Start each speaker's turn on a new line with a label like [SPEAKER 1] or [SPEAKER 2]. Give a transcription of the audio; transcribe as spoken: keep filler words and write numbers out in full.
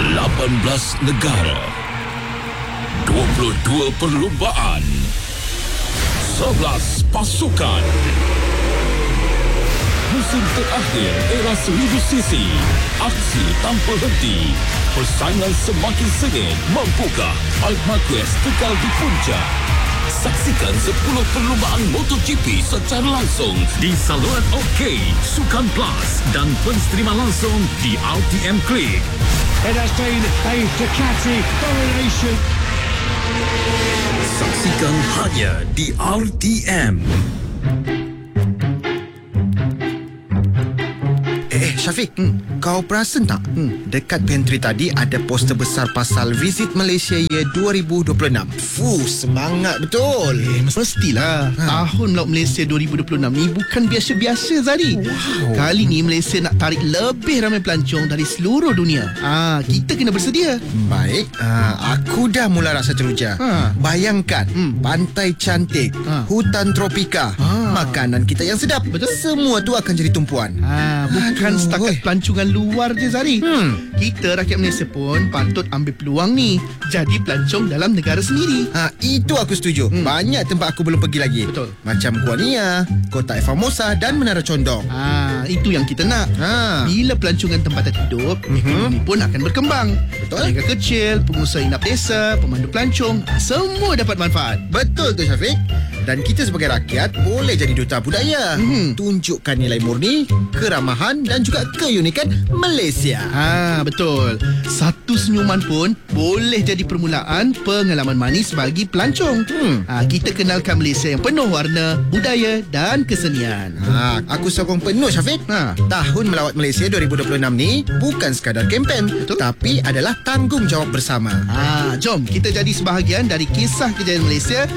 [SPEAKER 1] lapan belas negara, dua puluh dua perlumbaan, sebelas pasukan. Musim terakhir era seribu sisi, aksi tanpa henti, persaingan semakin sengit. Mampukah Marc Marquez kekal di puncak? Saksikan sepuluh perlumbaan MotoGP secara langsung di saluran OK, Sukan Plus dan pensterima langsung di R T M Click.
[SPEAKER 2] It has been a Ducati domination.
[SPEAKER 1] Saksikan hanya di R T M.
[SPEAKER 3] Eh, Syafiq, hmm. kau perasan tak? Hmm. Dekat pantry tadi ada poster besar pasal Visit Malaysia Year dua ribu dua puluh enam. Fuh, semangat betul.
[SPEAKER 4] Eh, mestilah. Ha. Tahun Laut Malaysia dua ribu dua puluh enam ni bukan biasa-biasa, Zari. Wow. Kali ni Malaysia nak tarik lebih ramai pelancong dari seluruh dunia. Ah, kita kena bersedia.
[SPEAKER 3] Baik, uh, aku dah mula rasa teruja. Ha. Bayangkan, hmm. pantai cantik, ha. hutan tropika, ha. makanan kita yang sedap.
[SPEAKER 4] Betul.
[SPEAKER 3] Semua tu akan jadi tumpuan.
[SPEAKER 4] Ha, bukan Bukan setakat pelancongan luar je, Zari.
[SPEAKER 3] hmm.
[SPEAKER 4] Kita rakyat Malaysia pun patut ambil peluang ni, jadi pelancong dalam negara sendiri.
[SPEAKER 3] Ha, itu aku setuju. hmm. Banyak tempat aku belum pergi lagi.
[SPEAKER 4] Betul.
[SPEAKER 3] Macam Gua Nia, Kota Formosa dan Menara Condong.
[SPEAKER 4] Ha, itu yang kita nak.
[SPEAKER 3] ha.
[SPEAKER 4] Bila pelancongan tempatan hidup, mm-hmm. ekonomi pun akan berkembang.
[SPEAKER 3] Betul.
[SPEAKER 4] Peniaga kecil, pengusaha inap desa, pemandu pelancong, semua dapat manfaat.
[SPEAKER 3] Betul tu, Syafiq. Dan kita sebagai rakyat boleh jadi duta budaya.
[SPEAKER 4] hmm.
[SPEAKER 3] Tunjukkan nilai murni, keramahan dan juga keunikan Malaysia.
[SPEAKER 4] Ha, betul. Satu senyuman pun boleh jadi permulaan pengalaman manis bagi pelancong.
[SPEAKER 3] Hmm.
[SPEAKER 4] Ha, kita kenalkan Malaysia yang penuh warna, budaya dan kesenian.
[SPEAKER 3] Ha, aku sokong penuh, Syafiq.
[SPEAKER 4] Ha.
[SPEAKER 3] Tahun Melawat Malaysia dua ribu dua puluh enam ni bukan sekadar kempen,
[SPEAKER 4] Betul.
[SPEAKER 3] tapi adalah tanggungjawab bersama.
[SPEAKER 4] Ha, jom kita jadi sebahagian dari kisah kejayaan Malaysia